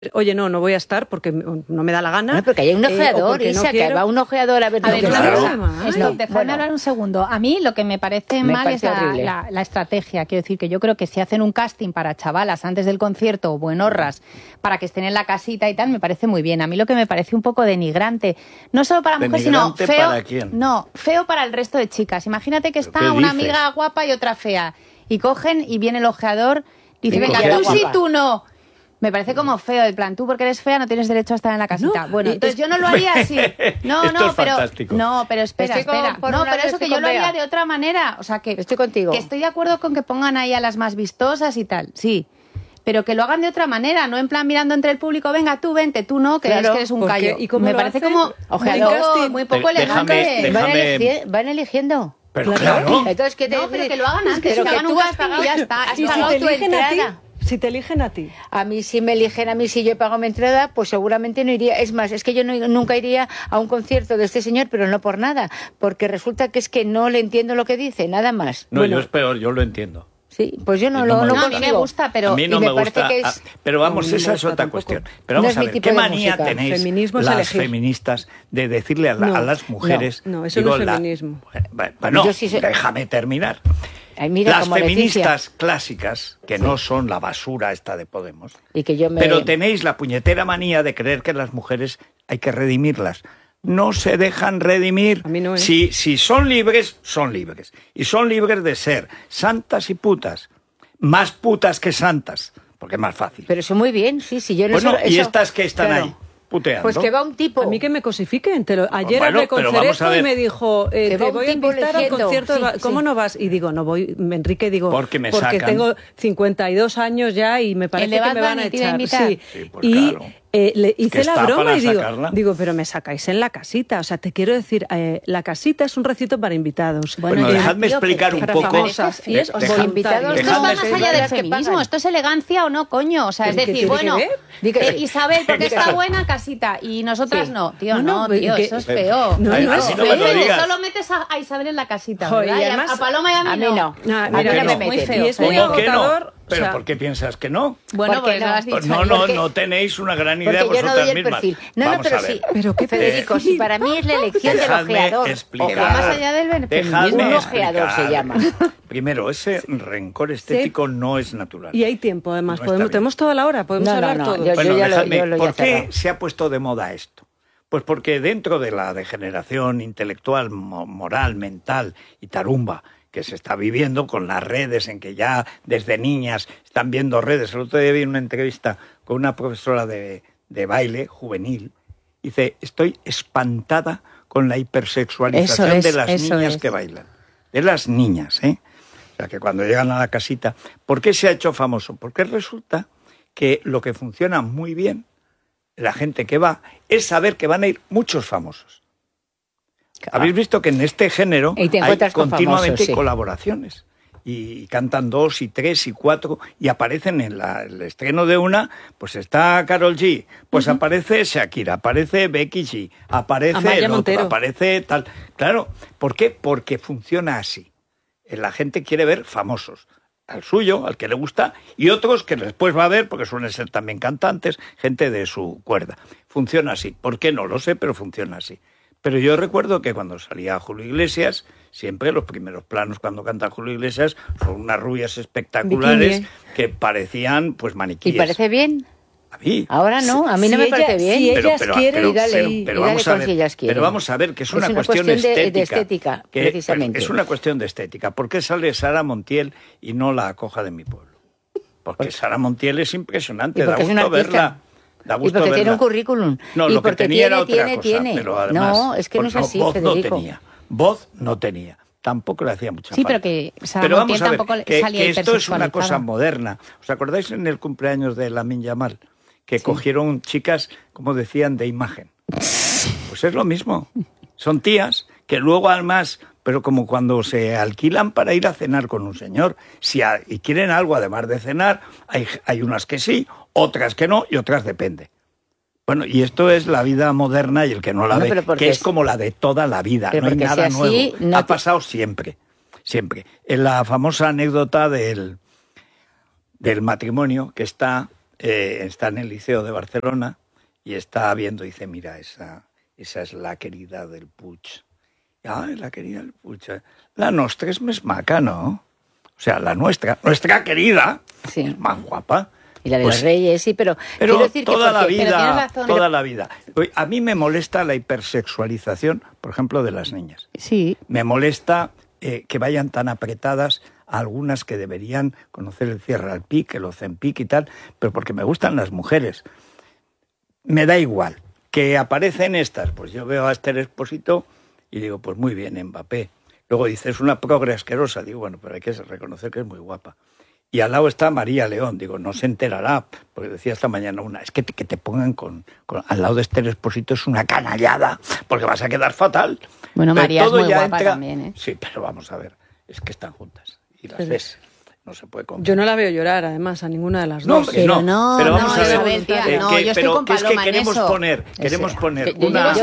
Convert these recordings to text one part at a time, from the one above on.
oye, no voy a estar porque no me da la gana. No, porque hay un ojeador, Isa, no que va un ojeador a ver lo que pasa. Dejadme hablar un segundo. A mí lo que me parece mal es la estrategia. Quiero decir que yo creo que si hacen un casting para chavalas antes del concierto o buenorras para que estén en la casita y tal, me parece muy bien. A mí lo que me parece un poco denigrante, no solo para mujeres, sino feo. ¿Para quién? No, feo para el resto de chicas. Imagínate que está una amiga guapa y otra fea. Y cogen y viene el ojeador y dice, venga, tú sí, tú no. Me parece como feo, en plan, tú porque eres fea no tienes derecho a estar en la casita. No, bueno, entonces yo no lo haría así. No, pero espera. No, pero eso que yo lo haría de otra manera. O sea, que estoy contigo. Que estoy de acuerdo con que pongan ahí a las más vistosas y tal, sí. Pero que lo hagan de otra manera, no en plan mirando entre el público, venga, tú vente, tú no, que eres un callo. ¿Y cómo me parece como muy poco elegante. Van eligiendo. Pero claro. Entonces, pero que lo hagan antes, que hagan un casting y ya está. Has pagado tu entrada. Si te eligen a ti. A mí, si me eligen a mí, si yo pago mi entrada, pues seguramente no iría. Es más, es que yo nunca iría a un concierto de este señor, pero no por nada. Porque resulta que es que no le entiendo lo que dice, nada más. No, yo es peor, yo lo entiendo. Sí, pues yo no lo consigo. A mí me gusta, pero... A mí no me gusta, que es... pero vamos, esa es otra cuestión. Pero vamos a ver, ¿qué manía tenéis las feministas de decirle a las mujeres... No, eso no es feminismo. Bueno, déjame terminar. Las feministas clásicas, que no son la basura esta de Podemos, pero tenéis la puñetera manía de creer que las mujeres hay que redimirlas. No se dejan redimir. A mí no, ¿eh? Si son libres, son libres. Y son libres de ser santas y putas. Más putas que santas, porque es más fácil. Pero eso muy bien, sí, yo no sé. Y estas que están ahí puteando. Pues que va un tipo... A mí que me cosifiquen. Ayer hablé con Cerezo y me dijo, te voy a invitar al concierto. ¿Cómo no vas? Y digo, no voy, Enrique, porque tengo 52 años ya y me parece que me van a echar. Sí, pues claro. Le hice la broma y digo, pero me sacáis en la casita. O sea, te quiero decir, la casita es un recinto para invitados. Bueno, dejadme explicar un poco. Famosas, invitados. Esto va más allá del feminismo. Esto es elegancia o no, coño. O sea, es decir, bueno, Isabel, porque está buena, casita. Y nosotras no. Tío, tío, eso es feo. No es feo. Solo metes a Isabel en la casita, ¿verdad? Y a Paloma y a mí no. Es muy feo. Y es muy agotador. ¿Pero por qué piensas que no? Bueno, pues lo has dicho. No tenéis una gran idea vosotras mismas. No, pero sí. Pero qué Federico, si para mí es la elección del ojeador. Explicar. Más allá del feminismo. Un ojeador se llama. Primero, ese rencor estético no es natural. Y hay tiempo, además. Tenemos toda la hora, podemos hablar todo. Bueno, dejadme, ¿por qué se ha puesto de moda esto? Pues porque dentro de la degeneración intelectual, moral, mental y tarumba que se está viviendo con las redes, en que ya desde niñas están viendo redes. El otro día vi una entrevista con una profesora de baile juvenil. Dice, estoy espantada con la hipersexualización de las niñas que bailan. De las niñas, ¿eh? O sea, que cuando llegan a la casita... ¿Por qué se ha hecho famoso? Porque resulta que lo que funciona muy bien, la gente que va, es saber que van a ir muchos famosos. Habéis visto que en este género hay continuamente colaboraciones y cantan 2 y 3 y 4 y aparecen en el estreno de una, pues está Karol G, pues aparece Shakira, aparece Becky G, aparece el otro, aparece tal. Claro, ¿por qué? Porque funciona así. La gente quiere ver famosos. Al suyo, al que le gusta, y otros que después va a ver, porque suelen ser también cantantes, gente de su cuerda. Funciona así. ¿Por qué? No lo sé, pero funciona así. Pero yo recuerdo que cuando salía Julio Iglesias, siempre los primeros planos cuando canta Julio Iglesias son unas rubias espectaculares que parecían pues maniquíes. ¿Y parece bien? A mí. Ahora no, a mí no me parece bien. Si ellas quieren, pero vamos a ver que es una cuestión estética, precisamente. Es una cuestión de estética. ¿Por qué sale Sara Montiel y no la Acoja de mi pueblo? Porque Sara Montiel es impresionante, da gusto verla. Y porque tiene un currículum. No, y lo que tenía era otra cosa. Pero además, no, es que no es así, Federico. Voz no tenía. Tampoco le hacía mucha falta. Sí, pero que Sara Montiel tampoco salía que esto es una cosa moderna. ¿Os acordáis en el cumpleaños de Lamine Yamal? Que cogieron chicas, como decían, de imagen. Pues es lo mismo. Son tías que luego además... Pero como cuando se alquilan para ir a cenar con un señor, y quieren algo además de cenar, hay unas que sí, otras que no, y otras depende. Bueno, y esto es la vida moderna y el que no la ve, que es como la de toda la vida, no hay nada nuevo. Ha pasado siempre, siempre. En la famosa anécdota del matrimonio que está está en el Liceo de Barcelona y está viendo, dice, mira, esa es la querida del Puig. Ay, la querida del Puig. La nostra es més maca, ¿no? O sea, la nuestra querida, sí, es más guapa. Y la de los reyes, sí, pero quiero decir toda la vida. A mí me molesta la hipersexualización, por ejemplo, de las niñas. Sí. Me molesta que vayan tan apretadas a algunas que deberían conocer el cierre al pic, el Ozempic y tal, pero porque me gustan las mujeres. Me da igual. Que aparecen estas, pues yo veo a Esther Expósito y digo, pues muy bien, Mbappé. Luego dice, es una progre asquerosa. Digo, bueno, pero hay que reconocer que es muy guapa. Y al lado está María León. Digo, no se enterará, porque decía esta mañana una, es que te pongan al lado de Esther Expósito es una canallada, porque vas a quedar fatal. Bueno, pero María es muy guapa también, ¿eh? Sí, pero vamos a ver, es que están juntas y las ves. No se puede comparar. Yo no la veo llorar, además, a ninguna de las dos. No, pero vamos a ver. Yo estoy con Paloma en eso. Queremos poner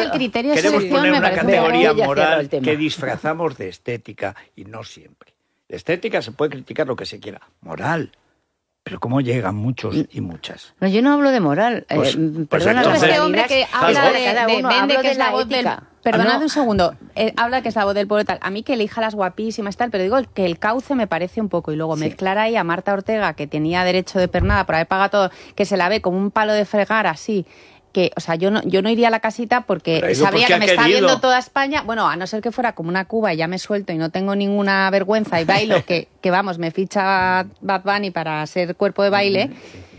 una categoría moral que disfrazamos de estética y no siempre. De estética se puede criticar lo que se quiera. Moral. Pero cómo llegan muchos y muchas. No, yo no hablo de moral. Perdona, este hombre que habla de Vende, que es la voz del... Perdonad un segundo, habla que es la voz del pueblo tal. A mí que elija las guapísimas tal, pero digo que el cauce me parece un poco. Y luego mezclar ahí a Marta Ortega, que tenía derecho de pernada por haber pagado todo, que se la ve como un palo de fregar así. Que, o sea, yo no iría a la casita porque sabría que me está viendo toda España. Bueno, a no ser que fuera como una Cuba y ya me suelto y no tengo ninguna vergüenza y bailo, que vamos, me ficha Bad Bunny para ser cuerpo de baile.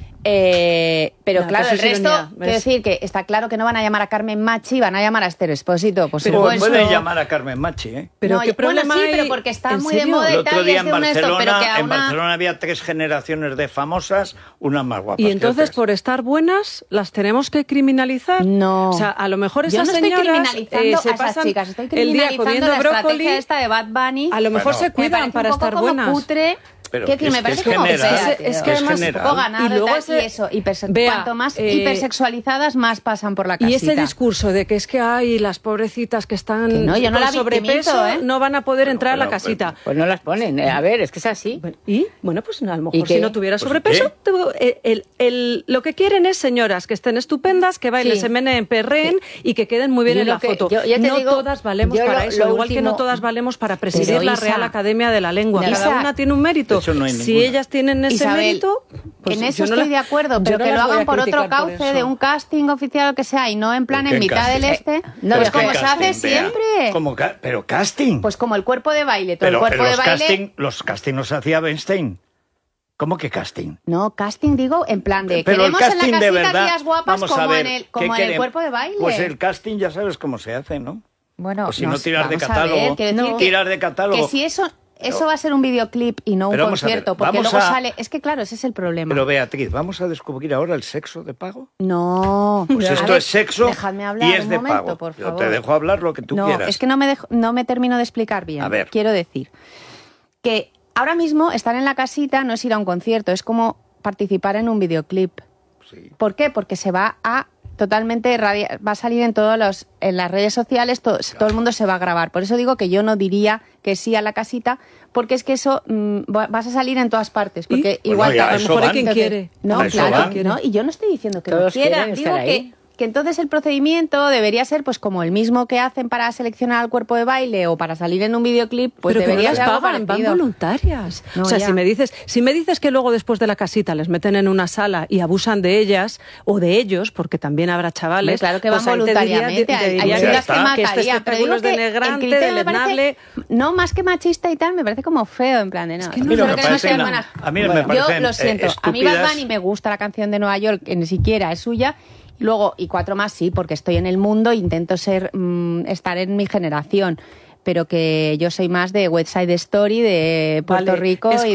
Pero claro, el resto, quiero decir que está claro que no van a llamar a Carmen Machi, van a llamar a Esther Expósito. Por pero pueden llamar a Carmen Machi, ¿eh? Pero no, ¿qué problema sí, pero porque está muy de moda y tal. El otro día en Barcelona había 3 generaciones de famosas, unas más guapas. Y entonces, por estar buenas, ¿las tenemos que criminalizar? No. O sea, a lo mejor esas señoras se pasan chicas, estoy el día comiendo la brócoli. Esta de Bad Bunny. A lo mejor se cuidan para estar buenas. Cutre. Pero me parece como fea, es que además puedo ganar y luego cuanto más hipersexualizadas más pasan por la casita. Y ese discurso de que es que hay las pobrecitas que están yo no con sobrepeso no van a poder entrar a la casita. Pues no las ponen, a ver, es que es así. Y bueno, pues a lo mejor si no tuviera sobrepeso, lo que quieren es señoras que estén estupendas, que bailen, se meneen, perreen y que queden muy bien en la foto. No todas valemos para eso, igual que no todas valemos para presidir la Real Academia de la Lengua. Cada una tiene un mérito. Si ellas tienen ese mérito, pues en eso estoy de acuerdo, pero que lo hagan por otro cauce de un casting oficial o lo que sea y no en plan en mitad del pues como se hace siempre. Pero casting. Pues como el cuerpo de baile, todo el cuerpo de baile. Los casting los hacía Weinstein. ¿Cómo que casting? No, casting digo en plan de pero queremos el casting en la casita verdad, tías guapas como en el cuerpo de baile. Pues el casting ya sabes cómo se hace, ¿no? Bueno, pues si no tiras de catálogo, tiras de catálogo. Que si eso va a ser un videoclip y no un concierto, porque luego sale... Es que claro, ese es el problema. Pero Beatriz, ¿vamos a descubrir ahora el sexo de pago? No. Pues esto es sexo déjame hablar y es un de momento, pago. Por favor. Yo te dejo hablar lo que tú quieras. No, es que no me termino de explicar bien. A ver. Quiero decir que ahora mismo estar en la casita no es ir a un concierto, es como participar en un videoclip. Sí. ¿Por qué? Porque se va a... totalmente va a salir en las redes sociales, todo el mundo se va a grabar. Por eso digo que yo no diría que sí a la casita, porque es que eso vas a salir en todas partes. Porque igual que a lo mejor hay quien quiere. No, claro, no, y yo no estoy diciendo que no quieran, digo que entonces el procedimiento debería ser pues como el mismo que hacen para seleccionar al cuerpo de baile o para salir en un videoclip, pues pero debería ser algo pagan, van voluntarias. No, o sea, si me dices que luego después de la casita les meten en una sala y abusan de ellas o de ellos, porque también habrá chavales, claro que van voluntariamente. Hay chicas que matarían, pero digo que denigrante, deleznable. No, más que machista y tal, me parece como feo, en plan de no. Es que a mí me parece. Yo lo siento, a mí Bad Bunny me gusta la canción de Nueva York, que ni siquiera es suya. Luego, y 4 más sí, porque estoy en el mundo, intento estar en mi generación, pero que yo soy más de West Side Story, de Puerto Rico y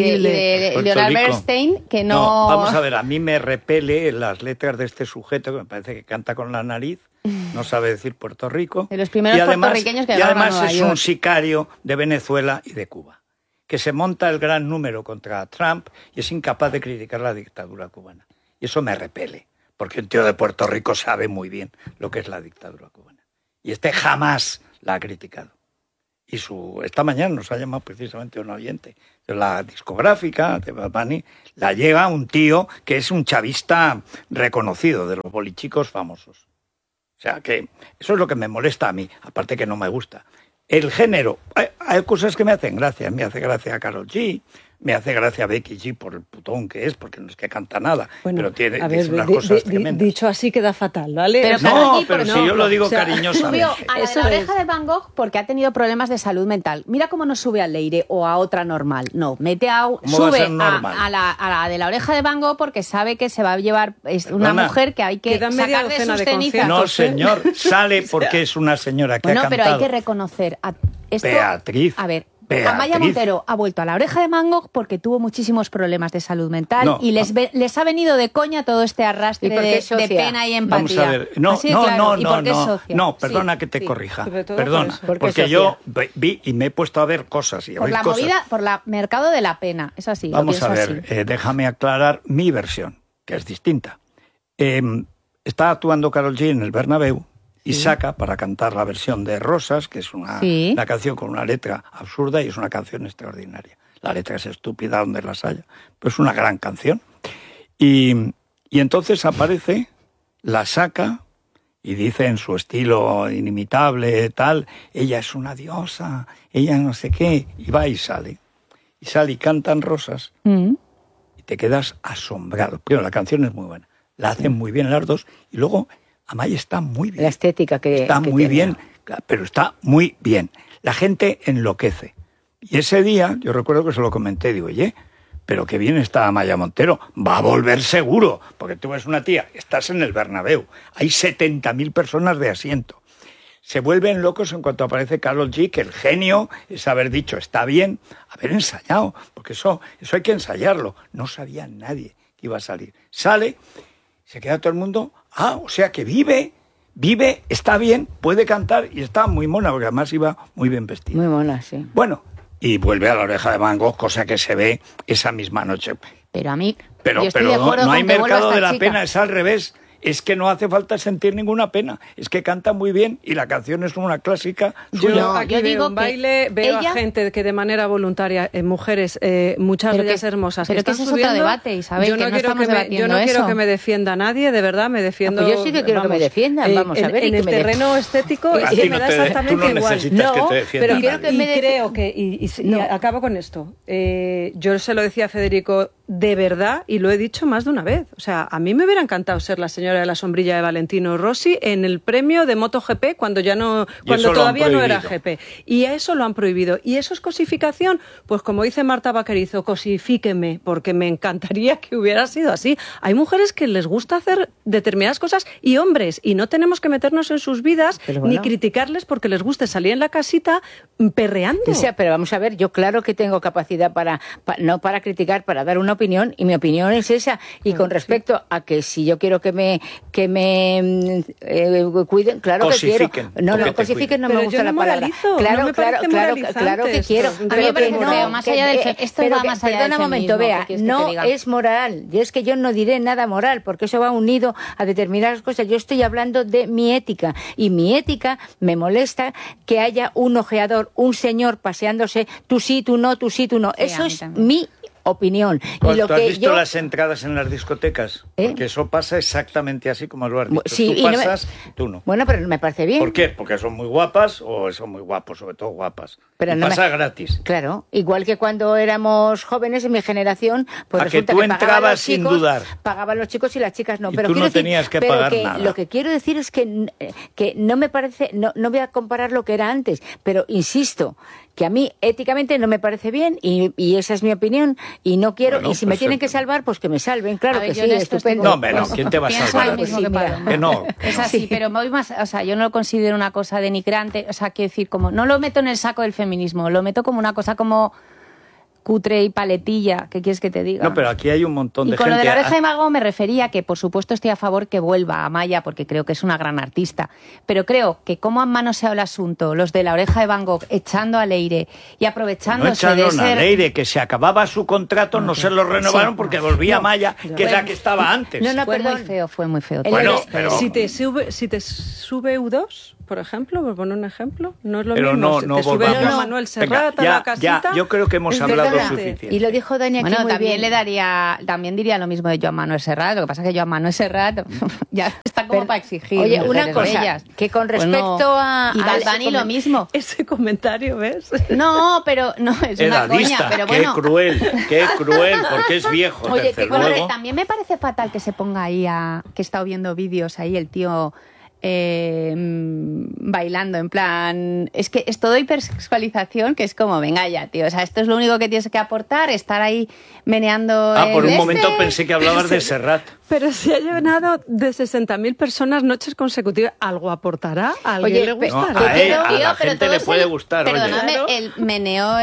de Leonard Bernstein, que no... Vamos a ver, a mí me repele las letras de este sujeto, que me parece que canta con la nariz, no sabe decir Puerto Rico. De los primeros puertorriqueños que llegaron a Nueva York. Y además es un sicario de Venezuela y de Cuba, que se monta el gran número contra Trump y es incapaz de criticar la dictadura cubana. Y eso me repele. Porque un tío de Puerto Rico sabe muy bien lo que es la dictadura cubana. Y este jamás la ha criticado. y esta mañana nos ha llamado precisamente un oyente de la discográfica de Bad Bunny, la llega un tío que es un chavista reconocido, de los bolichicos famosos. O sea que eso es lo que me molesta a mí, aparte que no me gusta. El género, hay cosas que me hacen gracia, me hace gracia Karol G, me hace gracia Becky G por el putón que es, porque no es que canta nada, bueno, pero tiene unas cosas tremendas. Dicho así queda fatal, ¿vale? Pero pero si yo lo digo cariñosamente. Subió a la oreja de Van Gogh porque ha tenido problemas de salud mental. Mira cómo no sube al Leire o a otra normal. No, sube a la de la oreja de Van Gogh porque sabe que se va a llevar, es una mujer que hay que sacar de sus cenizas. No, señor, sale porque es una señora que ha cantado. Bueno, pero hay que reconocer esto. Beatriz. A ver, Amaya Montero ha vuelto a la oreja de Van Gogh porque tuvo muchísimos problemas de salud mental y les ha venido de coña todo este arrastre de pena y empatía. Vamos a ver, no, perdona que te corrija, perdona, porque yo vi y me he puesto a ver cosas y por la movida, por el mercado de la pena, es así. Vamos a ver, déjame aclarar mi versión, que es distinta. Está actuando Karol G en el Bernabéu. Y saca para cantar la versión de Rosas, que es una canción con una letra absurda y es una canción extraordinaria. La letra es estúpida donde las haya, pero es una gran canción. Y entonces aparece, la saca y dice en su estilo inimitable, tal, ella es una diosa, ella no sé qué, y va y sale. Y sale y cantan Rosas y te quedas asombrado. Pero la canción es muy buena, la hacen muy bien las dos y luego... Amaya está muy bien. La estética que está muy bien, pero está muy bien. La gente enloquece. Y ese día, yo recuerdo que se lo comenté, digo, oye, pero qué bien está Amaya Montero, va a volver seguro, porque tú ves una tía, estás en el Bernabéu, hay 70.000 personas de asiento. Se vuelven locos en cuanto aparece Karol G, que el genio es haber dicho, está bien, haber ensayado, porque eso hay que ensayarlo. No sabía nadie que iba a salir. Sale, se queda todo el mundo... o sea que vive, está bien, puede cantar y está muy mona, porque además iba muy bien vestida. Muy mona, sí. Bueno, y vuelve a la oreja de Van Gogh, cosa que se ve esa misma noche. Pero a mí... Pero no hay mercado de la pena, es al revés. Es que no hace falta sentir ninguna pena. Es que canta muy bien y la canción es una clásica. Yo digo un baile, veo a gente que de manera voluntaria, mujeres, muchas de ellas hermosas, pero que están ese es subiendo. Otro debate, Isabel, yo no quiero que me defienda nadie, de verdad, me defiendo. Yo sí que quiero que me defiendan, vamos a ver. En el terreno estético es que me da exactamente igual. No, pero quiero que me creo que, y acabo con esto, yo se lo decía a Federico, de verdad, y lo he dicho más de una vez, o sea, a mí me hubiera encantado ser la señora de la sombrilla de Valentino Rossi en el premio de MotoGP cuando todavía no era GP. Y a eso lo han prohibido. ¿Y eso es cosificación? Pues como dice Marta Vaquerizo, cosifíqueme, porque me encantaría que hubiera sido así. Hay mujeres que les gusta hacer determinadas cosas y hombres, y no tenemos que meternos en sus vidas ni criticarles porque les guste salir en la casita perreando. O sea, pero vamos a ver, yo claro que tengo capacidad no para criticar, para dar una opinión, y mi opinión es esa. Y con respecto a que si yo quiero que me cuiden, claro que quiero. No, cosifiquen no me gusta la palabra. Claro que quiero. A mí me parece feo, más allá del esto va más allá del feminismo. Perdona un momento, Bea, no es moral. Y es que yo no diré nada moral, porque eso va unido a determinadas cosas. Yo estoy hablando de mi ética, y mi ética me molesta que haya un ojeador, un señor paseándose, tú sí, tú no, tú sí, tú no. Eso es mi opinión. Pues, ¿tú has visto las entradas en las discotecas? Porque eso pasa exactamente así como lo has dicho. Sí, tú pasas, tú no. Bueno, pero me parece bien. ¿Por qué? Porque son muy guapas o son muy guapos, sobre todo guapas. Pero pasa gratis. Claro, igual que cuando éramos jóvenes en mi generación, pues resulta que tú entrabas sin dudar. Pagaban los chicos y las chicas no. Y pero tú no tenías que pagar nada. Lo que quiero decir es que no me parece, no voy a comparar lo que era antes, pero insisto, que a mí éticamente no me parece bien y esa es mi opinión y no quiero, y si me tienen que salvar, pues que me salven, claro que sí, estupendo. No, ¿quién te va a salvar? Que no. Es así, pero voy más, o sea, yo no lo considero una cosa denigrante, o sea, quiero decir, como no lo meto en el saco del feminismo, lo meto como una cosa como cutre y paletilla, ¿qué quieres que te diga? No, pero aquí hay un montón de gente... Y con lo de la oreja de Van Gogh me refería que, por supuesto, estoy a favor que vuelva a Amaya, porque creo que es una gran artista, pero creo que cómo han manoseado el asunto los de la oreja de Van Gogh, echando a Leire y aprovechándose de ser... a Leire, que se acababa su contrato, no se lo renovaron porque volvía Amaya, que es la que estaba antes. Fue muy feo. Bueno, pero... Si te sube U2... por ejemplo, por poner un ejemplo. No es lo pero mismo. No sube a Manuel Serrat a la casita. Yo creo que hemos hablado suficiente. Y lo dijo Dani aquí muy también bien. También diría lo mismo de Joan Manuel Serrat. Lo que pasa es que Joan Manuel Serrat ya está como para exigir. Oye, una cosa, que con respecto a... Y Dani lo mismo. Ese comentario, ¿ves? No, pero no, es edadista, una coña. Pero bueno. Qué cruel, porque es viejo. Oye, también me parece fatal que se ponga ahí que he estado viendo vídeos ahí el tío bailando, en plan... Es que es todo hipersexualización, que es como, venga ya, tío, o sea, esto es lo único que tienes que aportar, estar ahí meneando... por un momento pensé que hablabas de Serrat. Pero si ha llenado de 60.000 personas noches consecutivas, ¿algo aportará? ¿A alguien le gustará? No, a la gente le puede gustar. Perdóname, el meneo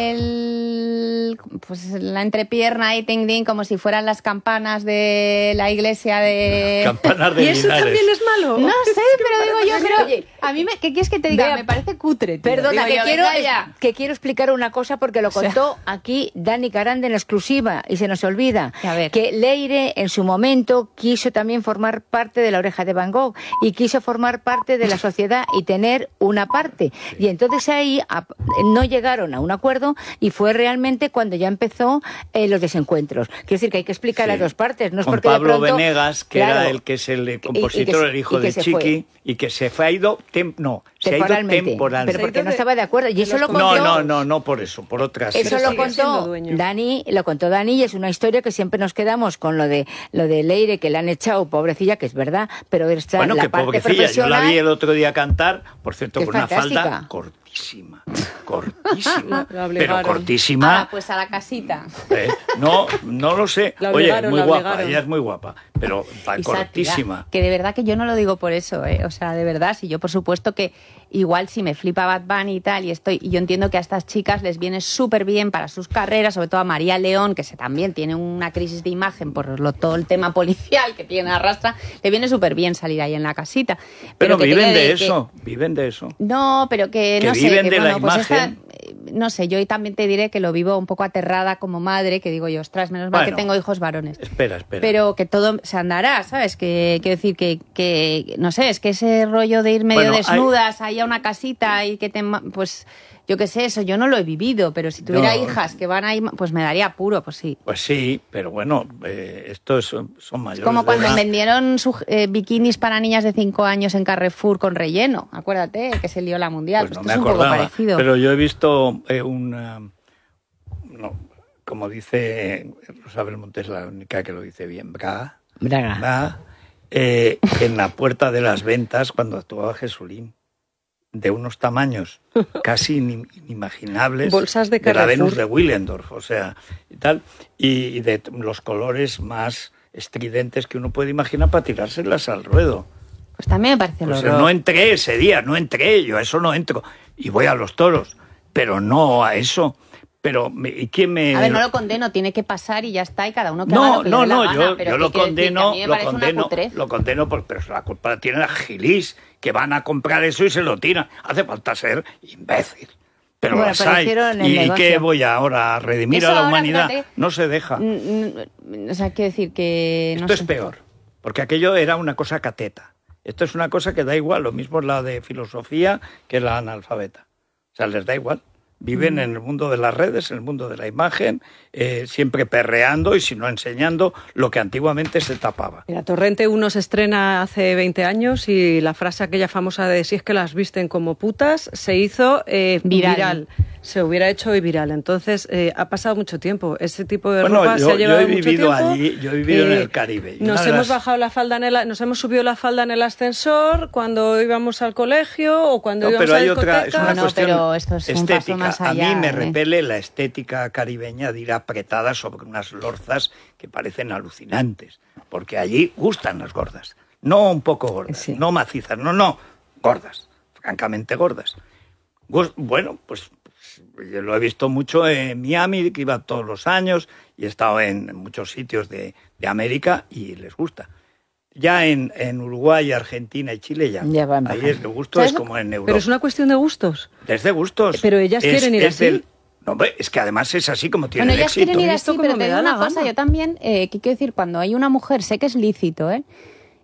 pues la entrepierna y ting ding como si fueran las campanas de la iglesia de... Campanas de ¿Y eso Linares. también es malo? No sé, pero digo yo, pero oye, a mí ¿qué quieres que te diga? Me parece cutre, tío. Perdona, que quiero explicar una cosa porque lo contó aquí Dani Carande en exclusiva y se nos olvida que Leire en su momento quiso también formar parte de La Oreja de Van Gogh y quiso formar parte de la sociedad y tener una parte. Y entonces ahí no llegaron a un acuerdo y fue realmente cuando ya empezó los desencuentros. Quiero decir que hay que explicar las dos partes. No es con porque Pablo de pronto, Venegas, que era el que es el compositor, el hijo de Chiqui, y que se ha ido temporalmente. Pero porque no estaba de acuerdo. Y eso lo contó... No por eso, por otras. Eso lo contó Dani, y es una historia que siempre nos quedamos con lo de Leire, que le han echado, pobrecilla, que es verdad, pero está bueno, la que parte pobrecilla, profesional... yo la vi el otro día cantar, por cierto, con fantástica. una falda cortísima, pero cortísima. Pues a la casita. No lo sé. Oye, es muy guapa, ella es muy guapa, pero cortísima. Que de verdad que yo no lo digo por eso, o sea, de verdad, si yo por supuesto que igual si me flipa Bad Bunny y tal, y yo entiendo que a estas chicas les viene súper bien para sus carreras, sobre todo a María León, que también tiene una crisis de imagen por todo el tema policial que tiene arrastra, le viene súper bien salir ahí en la casita. Pero viven de eso. No, pero que no sé. Viven de la imagen. No sé, yo también te diré que lo vivo un poco aterrada como madre, que digo yo, ostras, menos mal que tengo hijos varones. Espera. Pero que todo se andará, ¿sabes? Quiero decir que no sé, es que ese rollo de ir medio desnudas ahí a una casita y que pues yo qué sé, eso yo no lo he vivido, pero si tuviera hijas que van ahí, pues me daría apuro, pues sí. Pues sí, pero bueno, estos son mayores. Como cuando vendieron bikinis para niñas de 5 años en Carrefour con relleno, acuérdate, que se lió la mundial. Pues no esto me es acordaba, un poco parecido. pero yo he visto como dice Rosabel Montes, la única que lo dice bien, Braga, en la puerta de las ventas cuando actuaba Jesulín, de unos tamaños casi inimaginables, bolsas de la Venus de Willendorf, o sea, y tal, y de los colores más estridentes que uno puede imaginar para tirárselas al ruedo. Pues también me parece horror. No entré ese día, yo a eso no entro, y voy a los toros, pero no a eso. Pero, ¿y quién me...? A ver, no lo condeno, tiene que pasar y ya está, y cada uno que haga lo que le dé la gana, yo lo condeno, pero la culpa la tiene la gilis, que van a comprar eso y se lo tiran. Hace falta ser imbécil. Pero bueno, las hay. ¿Y qué voy ahora a redimir a la humanidad? Fíjate, no se deja. O sea, quiero decir que... Esto es peor, porque aquello era una cosa cateta. Esto es una cosa que da igual, lo mismo es la de filosofía que la analfabeta. O sea, les da igual. Viven en el mundo de las redes, en el mundo de la imagen, siempre perreando y si no enseñando lo que antiguamente se tapaba. Mira, Torrente 1 se estrena hace 20 años y la frase aquella famosa de si es que las visten como putas se hizo viral. Se hubiera hecho viral. Entonces, ha pasado mucho tiempo. Ese tipo de ropa se ha llevado mucho tiempo. Yo he vivido en el Caribe. Nos hemos subido la falda en el ascensor cuando íbamos al colegio o cuando íbamos a discoteca. Es una cuestión pero esto es estética. Un paso más allá, a mí me repele la estética caribeña de ir apretada sobre unas lorzas que parecen alucinantes. Porque allí gustan las gordas. No un poco gordas, no macizas, no, gordas. Francamente gordas. Bueno, pues... Yo lo he visto mucho en Miami, que iba todos los años, y he estado en muchos sitios de América y les gusta. Ya en Uruguay, Argentina y Chile ya van ahí el gusto es como en Europa. Pero es una cuestión de gustos. Es de gustos. Pero ellas quieren ir así. No, es que además es así como tiene ellas éxito. Quieren ir así, pero te digo una cosa, yo también, ¿qué quiero decir? Cuando hay una mujer, sé que es lícito,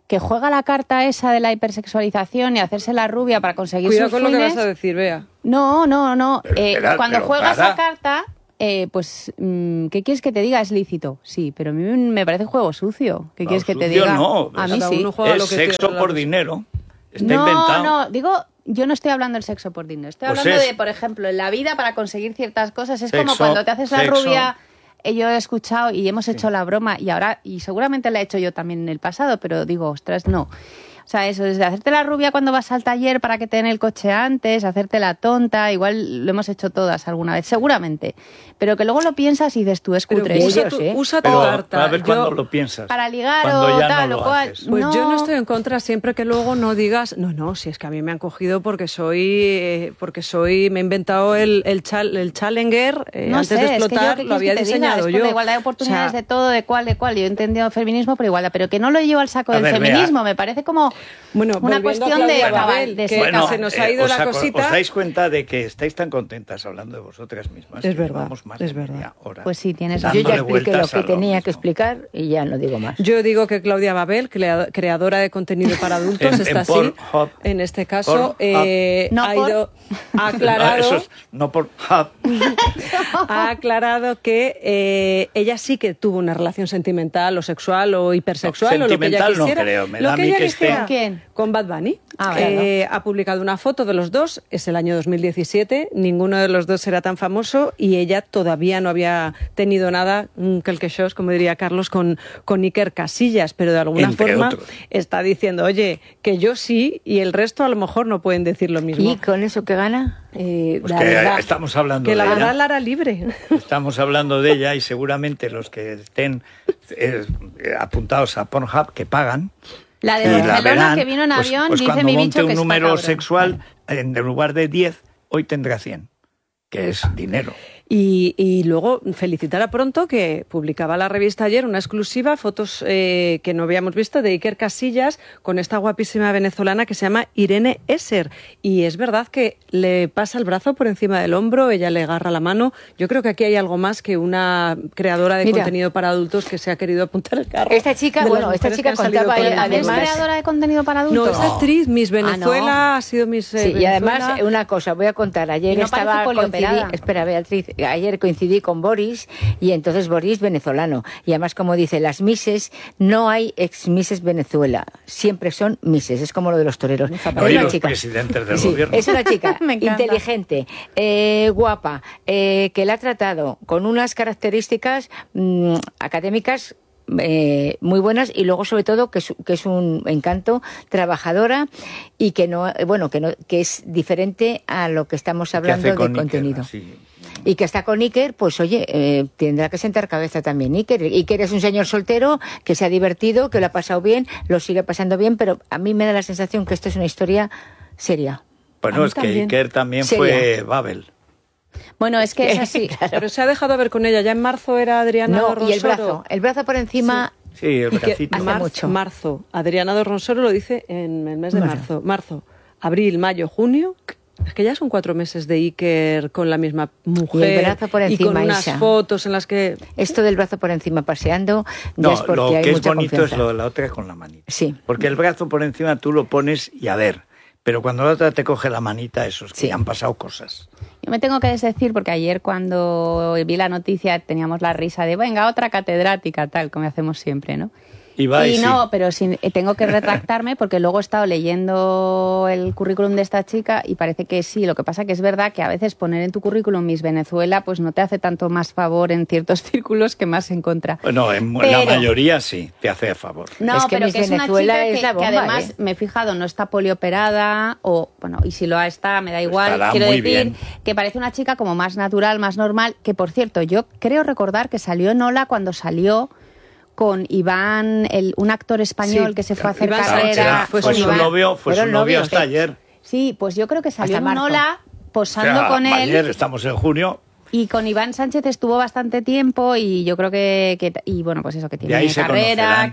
que juega la carta esa de la hipersexualización y hacerse la rubia para conseguir Cuidado sus con fines... lo que vas a decir, Bea. No. Cuando juega esa carta, pues, ¿qué quieres que te diga? Es lícito, sí, pero a mí me parece un juego sucio. ¿Qué quieres que te diga? No, a mí sí. Es sexo por dinero. Está inventado. No, digo... Yo no estoy hablando del sexo por dinero. Estoy hablando de, por ejemplo, en la vida para conseguir ciertas cosas. Es como cuando te haces la rubia. Yo he escuchado y hemos hecho la broma y seguramente la he hecho yo también en el pasado, pero digo, ostras, no. O sea, eso, desde hacerte la rubia cuando vas al taller para que te den el coche antes, hacerte la tonta, igual lo hemos hecho todas alguna vez, seguramente. Pero que luego lo piensas y dices tú, es cutre. Usa tu carta. A ver cuándo lo piensas. Para ligar cuando o ya tal no o lo cual. haces. Pues yo no estoy en contra siempre que luego no digas, no, si es que a mí me han cogido porque me he inventado el Challenger antes de explotar, lo había diseñado yo. La igualdad de oportunidades de todo, de cual. Yo he entendido feminismo por igualdad, pero que no lo llevo al saco del feminismo, me parece como... Una cuestión de Babel, que se nos ha ido la cosita. ¿Os dais cuenta de que estáis tan contentas hablando de vosotras mismas? Es verdad, es verdad. Pues sí, tienes razón. Yo ya expliqué lo que tenía que explicar y ya no digo más. Yo digo que Claudia Babel, creadora de contenido para adultos, está así. En este caso, ha aclarado... ha aclarado que ella sí que tuvo una relación sentimental o sexual o hipersexual o lo que ella quisiera. No creo, me da a mí que esté... ¿Quién? Con Bad Bunny. Ha publicado una foto de los dos, es el año 2017, ninguno de los dos era tan famoso y ella todavía no había tenido nada, quelquechós, como diría Carlos, con Iker Casillas, pero de alguna forma está diciendo, oye, que yo sí y el resto a lo mejor no pueden decir lo mismo. ¿Y con eso qué gana? Pues que verdad, estamos hablando que de ella. Que la verdad la hará libre. Estamos hablando de ella y seguramente los que estén apuntados a Pornhub, que pagan... La de Barcelona que vino en avión, pues dice mi bicho que un número está sexual, en lugar de 10, hoy tendrá 100, que es dinero. Y luego felicitar a Pronto, que publicaba la revista ayer una exclusiva, fotos que no habíamos visto de Iker Casillas con esta guapísima venezolana que se llama Irene Esser. Y es verdad que le pasa el brazo por encima del hombro, ella le agarra la mano. Yo creo que aquí hay algo más que una creadora de contenido para adultos que se ha querido apuntar el carro. Esta chica contaba además... ¿Es creadora de contenido para adultos? No, es actriz, Miss Venezuela, ha sido Miss Venezuela. Y además, una cosa, voy a contar. Ayer estaba espera, Beatriz, ayer coincidí con Boris y entonces Boris venezolano. Y además, como dice, las Misses, no hay ex Misses Venezuela, siempre son Misses, es como lo de los toreros. No, y los presidentes del gobierno. Es una chica inteligente, guapa, que la ha tratado con unas características académicas muy buenas y luego sobre todo que es un encanto, trabajadora y que que es diferente a lo que estamos hablando de contenido. Y que está con Iker, pues oye, tendrá que sentar cabeza también Iker. Iker es un señor soltero que se ha divertido, que lo ha pasado bien, lo sigue pasando bien, pero a mí me da la sensación que esto es una historia seria. Bueno, es que Iker también fue Babel. Bueno, es que es así. Claro. Pero se ha dejado ver con ella. Ya en marzo era Adriana Ronsoro. Y el brazo por encima... Sí, el bracito. Marzo. Adriana Ronsoro lo dice en el mes de marzo. Marzo, abril, mayo, junio... Es que ya son 4 meses de Iker con la misma mujer y, el brazo por encima, y con unas fotos en las que... Esto del brazo por encima paseando ya es porque hay mucha confianza. Lo que es bonito es lo de la otra con la manita. Sí. Porque el brazo por encima tú lo pones y a ver, pero cuando la otra te coge la manita, eso es que han pasado cosas. Yo me tengo que desdecir porque ayer cuando vi la noticia teníamos la risa de venga, otra catedrática, tal, como hacemos siempre, ¿no? Pero tengo que retractarme porque luego he estado leyendo el currículum de esta chica y parece que sí. Lo que pasa que es verdad que a veces poner en tu currículum Miss Venezuela pues no te hace tanto más favor en ciertos círculos que más en contra. Bueno, la mayoría sí, te hace a favor. No, pero que es una chica que además me he fijado, no está polioperada y si lo está, me da igual. Estará quiero decir bien. Que parece una chica como más natural, más normal, que por cierto, yo creo recordar que salió en Hola cuando salió con Iván, un actor español que se fue a hacer carrera. Fue su novio hasta ayer. Sí, pues yo creo que salió en Hola posando con él. Ayer, estamos en junio. Y con Iván Sánchez estuvo bastante tiempo y yo creo que pues eso, que tiene carrera,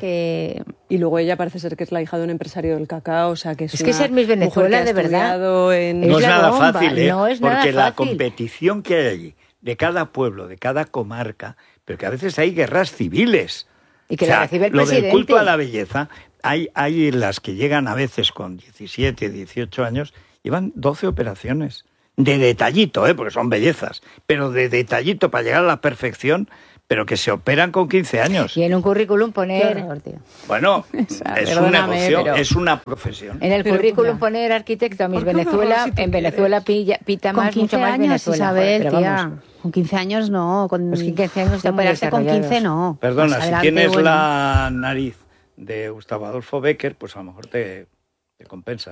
y luego ella parece ser que es la hija de un empresario del cacao, o sea que es que ser Miss Venezuela de verdad no es nada fácil, porque la competición que hay allí, de cada pueblo, de cada comarca, pero que a veces hay guerras civiles. Y que la recibe el presidente. Lo del culto a la belleza, hay las que llegan a veces con 17, 18 años, llevan 12 operaciones. De detallito, porque son bellezas, pero de detallito para llegar a la perfección, pero que se operan con 15 años. Y en un currículum poner... Bueno, es un negocio, es una profesión. En el currículum poner arquitecto a Miss Venezuela, en Venezuela pita más, mucho más Venezuela. Isabel, tía. Con 15 años no. Con 15 años de operarse con 15 no. Perdona, si tienes la nariz de Gustavo Adolfo Bécquer, pues a lo mejor te compensa.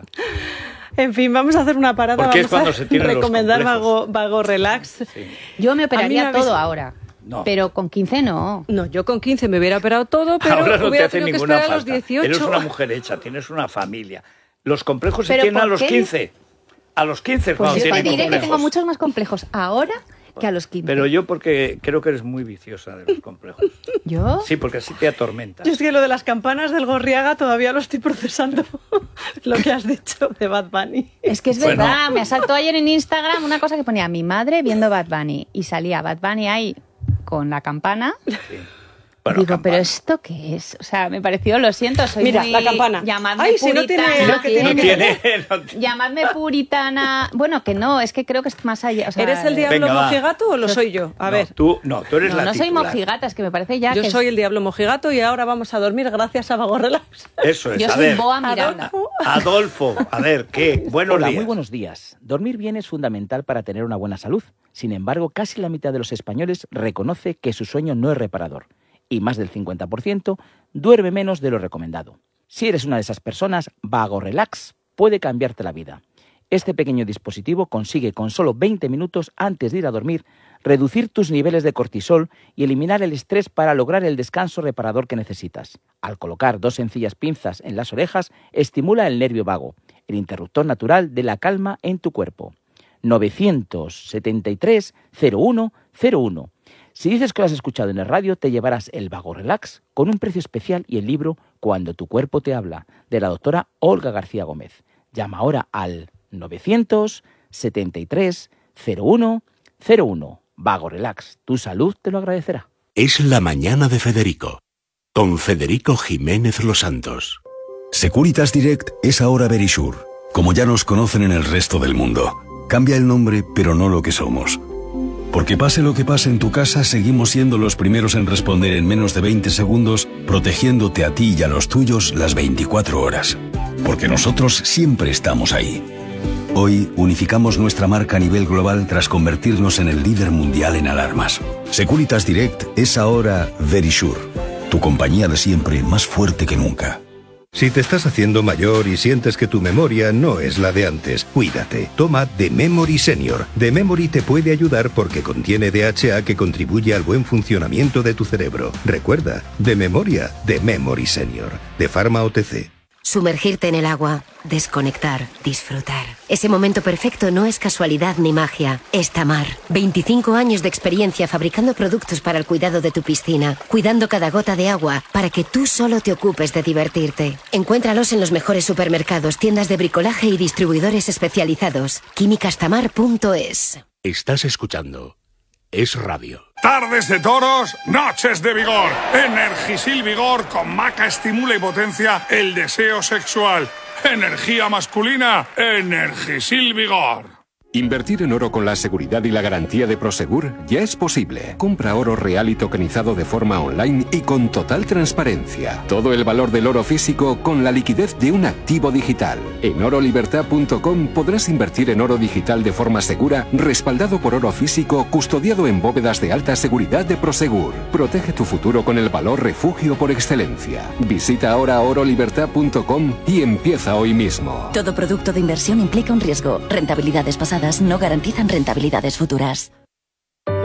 En fin, vamos a hacer una parada. Porque vamos a recomendar Vago Relax. Sí. Yo me operaría todo ahora. No. Pero con 15 no. No, yo con 15 me hubiera operado todo, pero ahora no hubiera te hace tenido ninguna que esperar falta. A los 18. Eres una mujer hecha, tienes una familia. Los complejos se tienen a los 15. A los 15 pues cuando tienen complejos. Yo diré que tengo complejos. muchos más complejos ahora que a los 15. Pero yo porque creo que eres muy viciosa de los complejos. ¿Yo? Sí, porque así te atormentas. Yo es que lo de las campanas del Gorriaga todavía lo estoy procesando, lo que has dicho de Bad Bunny. Es que es verdad, me asaltó ayer en Instagram una cosa que ponía mi madre viendo Bad Bunny y salía Bad Bunny ahí con la campana. Sí. Bueno, digo, campana. ¿Pero esto qué es? O sea, me pareció, lo siento, soy Mira, muy... la campana. Llamadme Ay, puritana. Si no tiene. Llamadme puritana. Bueno, que no, es que creo que es más allá. O sea, ¿eres el diablo mojigato o lo soy yo? A ver. Tú eres la No soy titular. mojigata, es que me parece ya yo que... soy el diablo mojigato y ahora vamos a dormir gracias a Vago Relax. Eso es, yo soy Boa Miranda. Adolfo, a ver, ¿qué? Buenos días. Muy buenos días. Dormir bien es fundamental para tener una buena salud. Sin embargo, casi la mitad de los españoles reconoce que su sueño no es reparador. Y más del 50% duerme menos de lo recomendado. Si eres una de esas personas, Vago Relax puede cambiarte la vida. Este pequeño dispositivo consigue con solo 20 minutos antes de ir a dormir reducir tus niveles de cortisol y eliminar el estrés para lograr el descanso reparador que necesitas. Al colocar 2 sencillas pinzas en las orejas, estimula el nervio vago, el interruptor natural de la calma en tu cuerpo. 973 0101. Si dices que lo has escuchado en el radio, te llevarás el Vago Relax con un precio especial y el libro Cuando tu cuerpo te habla, de la doctora Olga García Gómez. Llama ahora al 973 0101. Vago Relax, tu salud te lo agradecerá. Es la mañana de Federico, con Federico Jiménez Los Santos. Securitas Direct es ahora Verisure, como ya nos conocen en el resto del mundo. Cambia el nombre, pero no lo que somos. Porque pase lo que pase en tu casa, seguimos siendo los primeros en responder en menos de 20 segundos, protegiéndote a ti y a los tuyos las 24 horas. Porque nosotros siempre estamos ahí. Hoy unificamos nuestra marca a nivel global tras convertirnos en el líder mundial en alarmas. Securitas Direct es ahora Verisure, tu compañía de siempre más fuerte que nunca. Si te estás haciendo mayor y sientes que tu memoria no es la de antes, cuídate. Toma The Memory Senior. The Memory te puede ayudar porque contiene DHA que contribuye al buen funcionamiento de tu cerebro. Recuerda, de memoria, The Memory Senior. De Pharma OTC. Sumergirte en el agua, desconectar, disfrutar. Ese momento perfecto no es casualidad ni magia, es Tamar. 25 años de experiencia fabricando productos para el cuidado de tu piscina, cuidando cada gota de agua para que tú solo te ocupes de divertirte. Encuéntralos en los mejores supermercados, tiendas de bricolaje y distribuidores especializados. Químicastamar.es. Estás escuchando Es Radio. Tardes de toros, noches de vigor. Energisil Vigor con maca estimula y potencia el deseo sexual. Energía masculina, Energisil Vigor. Invertir en oro con la seguridad y la garantía de Prosegur ya es posible. Compra oro real y tokenizado de forma online y con total transparencia. Todo el valor del oro físico con la liquidez de un activo digital. En orolibertad.com podrás invertir en oro digital de forma segura, respaldado por oro físico, custodiado en bóvedas de alta seguridad de Prosegur. Protege tu futuro con el valor refugio por excelencia. Visita ahora orolibertad.com y empieza hoy mismo. Todo producto de inversión implica un riesgo. Rentabilidades pasadas no garantizan rentabilidades futuras.